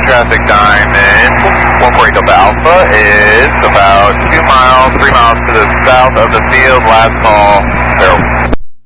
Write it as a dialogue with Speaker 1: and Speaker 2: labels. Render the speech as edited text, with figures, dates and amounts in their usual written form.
Speaker 1: traffic Diamond, 140 Delta Alpha is about 2 miles, 3 miles to the south of the field, last call, 0.